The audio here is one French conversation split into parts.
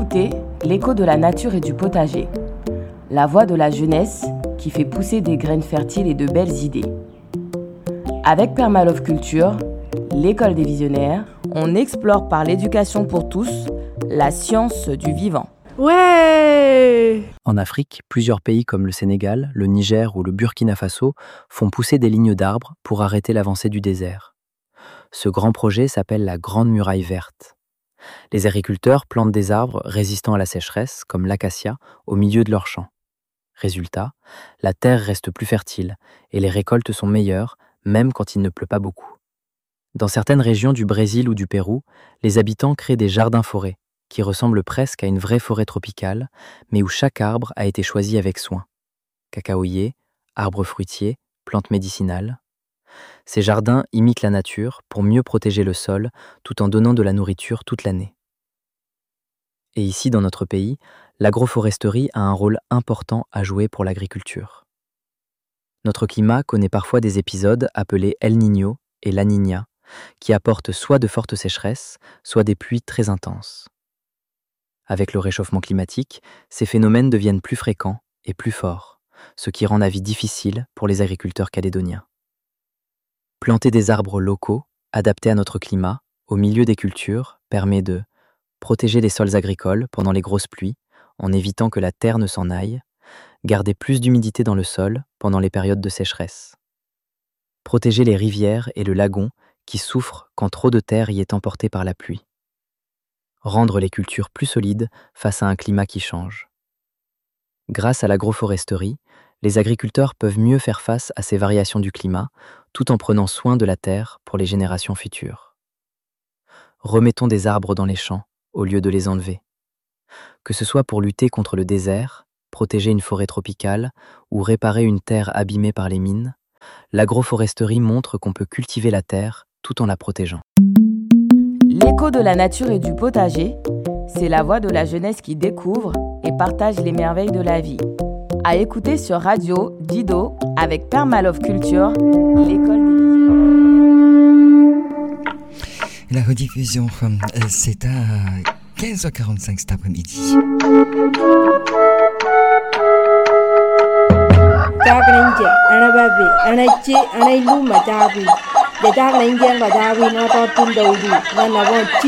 écoutez l'écho de la nature et du potager, la voix de la jeunesse qui fait pousser des graines fertiles et de belles idées. Avec Permalove Culture, l'école des visionnaires, on explore par l'éducation pour tous la science du vivant. Ouais! En Afrique, plusieurs pays comme le Sénégal, le Niger ou le Burkina Faso font pousser des lignes d'arbres pour arrêter l'avancée du désert. Ce grand projet s'appelle la Grande Muraille Verte. Les agriculteurs plantent des arbres résistants à la sécheresse, comme l'acacia, au milieu de leurs champs. Résultat, la terre reste plus fertile et les récoltes sont meilleures, même quand il ne pleut pas beaucoup. Dans certaines régions du Brésil ou du Pérou, les habitants créent des jardins-forêts, qui ressemblent presque à une vraie forêt tropicale, mais où chaque arbre a été choisi avec soin. Cacaoyers, arbres fruitiers, plantes médicinales. Ces jardins imitent la nature pour mieux protéger le sol tout en donnant de la nourriture toute l'année. Et ici, dans notre pays, l'agroforesterie a un rôle important à jouer pour l'agriculture. Notre climat connaît parfois des épisodes appelés El Niño et La Niña, qui apportent soit de fortes sécheresses, soit des pluies très intenses. Avec le réchauffement climatique, ces phénomènes deviennent plus fréquents et plus forts, ce qui rend la vie difficile pour les agriculteurs calédoniens. Planter des arbres locaux, adaptés à notre climat, au milieu des cultures, permet de protéger les sols agricoles pendant les grosses pluies, en évitant que la terre ne s'en aille, garder plus d'humidité dans le sol pendant les périodes de sécheresse. Protéger les rivières et le lagon qui souffrent quand trop de terre y est emportée par la pluie. Rendre les cultures plus solides face à un climat qui change. Grâce à l'agroforesterie, les agriculteurs peuvent mieux faire face à ces variations du climat, tout en prenant soin de la terre pour les générations futures. Remettons des arbres dans les champs, au lieu de les enlever. Que ce soit pour lutter contre le désert, protéger une forêt tropicale ou réparer une terre abîmée par les mines, l'agroforesterie montre qu'on peut cultiver la terre tout en la protégeant. L'écho de la nature et du potager, c'est la voix de la jeunesse qui découvre et partage les merveilles de la vie. À écouter sur Radio Dido avec Permalove Culture, l'école des visionnaires. La rediffusion, c'est à 15h45 cet après-midi.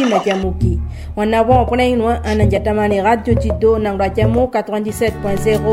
Wanabon pone ino ananjatamani Radio Dido nang rajamu 97.0